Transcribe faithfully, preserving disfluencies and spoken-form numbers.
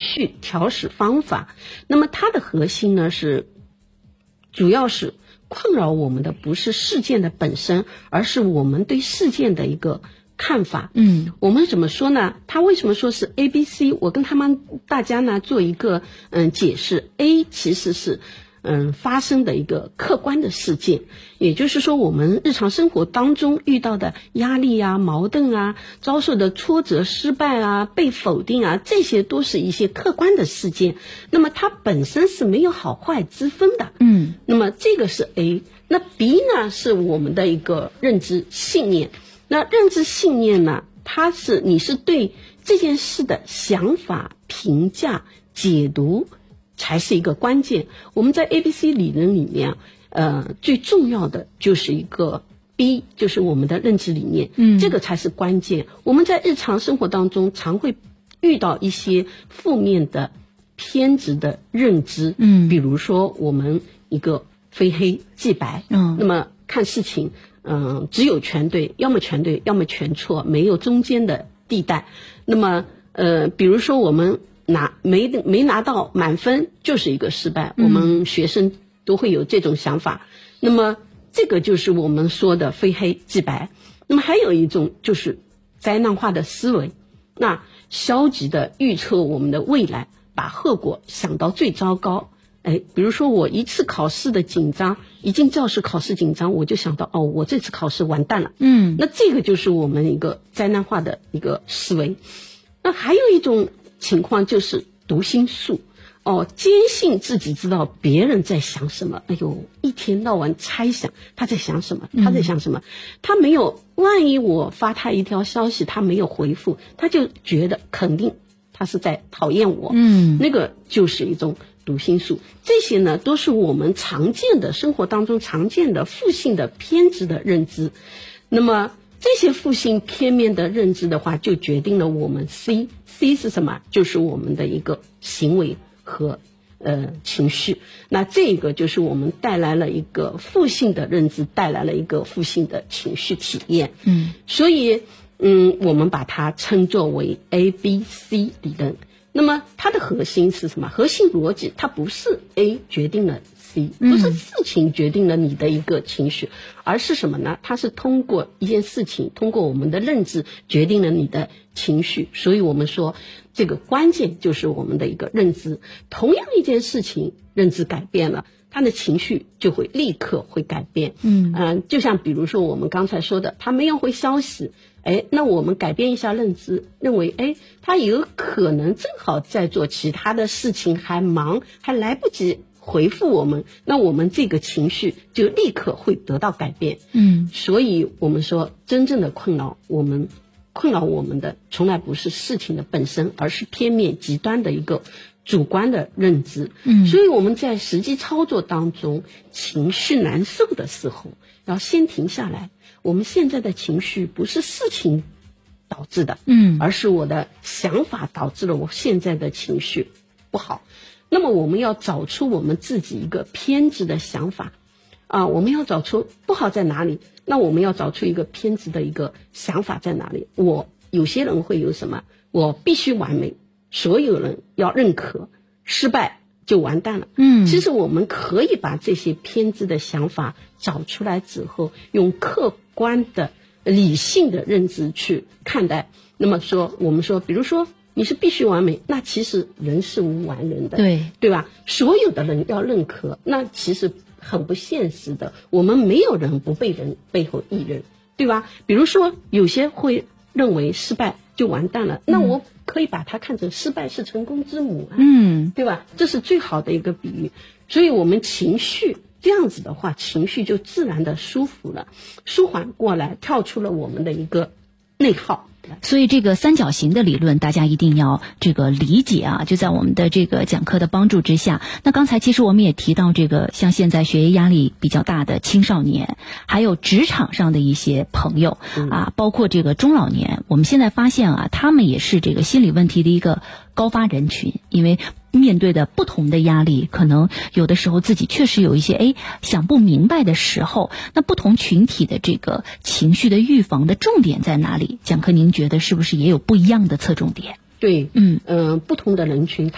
绪调试方法。那么它的核心呢是，主要是困扰我们的不是事件的本身，而是我们对事件的一个看法。 嗯， 我们怎么说呢？他为什么说是 A B C？ 我跟他们大家呢做一个嗯解释。A 其实是嗯发生的一个客观的事件，也就是说我们日常生活当中遇到的压力啊、矛盾啊、遭受的挫折、失败啊、被否定啊，这些都是一些客观的事件。那么它本身是没有好坏之分的。 嗯， 那么这个是 A。那 B 呢是我们的一个认知信念。那认知信念呢，它是你是对这件事的想法、评价、解读才是一个关键。我们在 A B C 理论里面，呃，最重要的就是一个 B， 就是我们的认知理念，嗯，这个才是关键。我们在日常生活当中常会遇到一些负面的偏执的认知，嗯，比如说我们一个非黑即白，嗯，那么看事情。嗯，只有全对，要么全对，要么全错，没有中间的地带。那么，呃，比如说我们拿没没拿到满分，就是一个失败。嗯、我们学生都会有这种想法。那么，这个就是我们说的非黑即白。那么还有一种就是灾难化的思维，那消极的预测我们的未来，把后果想到最糟糕。哎，比如说我一次考试的紧张，一进教室考试紧张，我就想到哦，我这次考试完蛋了。嗯，那这个就是我们一个灾难化的一个思维。那还有一种情况就是读心术，哦，坚信自己知道别人在想什么。哎呦，一天到晚猜想他在想什么，他在想什么，嗯、他没有，万一我发他一条消息，他没有回复，他就觉得肯定他是在讨厌我。嗯，那个就是一种读心术。这些呢都是我们常见的生活当中常见的负性的偏执的认知。那么这些负性片面的认知的话，就决定了我们 C C 是什么？就是我们的一个行为和呃情绪。那这个就是我们带来了一个负性的认知，带来了一个负性的情绪体验。嗯，所以嗯我们把它称作为 A B C 理论。那么它的核心是什么？核心逻辑它不是 A 决定了 C， 不是事情决定了你的一个情绪，而是什么呢？它是通过一件事情，通过我们的认知决定了你的情绪。所以我们说这个关键就是我们的一个认知。同样一件事情，认知改变了，他的情绪就会立刻会改变。嗯、呃、就像比如说我们刚才说的，他没有回消息，哎，那我们改变一下认知，认为哎，他有可能正好在做其他的事情，还忙，还来不及回复我们，那我们这个情绪就立刻会得到改变。嗯，所以我们说真正的困扰我们困扰我们的从来不是事情的本身，而是片面极端的一个主观的认知。嗯，所以我们在实际操作当中，情绪难受的时候要先停下来，我们现在的情绪不是事情导致的，嗯，而是我的想法导致了我现在的情绪不好。那么我们要找出我们自己一个偏执的想法啊，我们要找出不好在哪里，那我们要找出一个偏执的一个想法在哪里。我有些人会有什么，我必须完美，所有人要认可，失败就完蛋了。嗯，其实我们可以把这些偏执的想法找出来之后，用客观的理性的认知去看待。那么说我们说比如说你是必须完美，那其实人是无完人的，对对吧？所有的人要认可，那其实很不现实的。我们没有人不被人背后议论，对吧？比如说有些会认为失败就完蛋了，那我可以把它看成失败是成功之母啊，嗯，对吧？这是最好的一个比喻。所以我们情绪这样子的话，情绪就自然的舒服了，舒缓过来，跳出了我们的一个内耗。 所以这个三角形的理论大家一定要这个理解啊，就在我们的这个讲课的帮助之下。那刚才其实我们也提到这个像现在学业压力比较大的青少年，还有职场上的一些朋友啊，包括这个中老年，我们现在发现啊，他们也是这个心理问题的一个高发人群，因为面对的不同的压力，可能有的时候自己确实有一些哎想不明白的时候，那不同群体的这个情绪的预防的重点在哪里？讲课您觉得是不是也有不一样的侧重点？ 对，嗯嗯、呃，不同的人群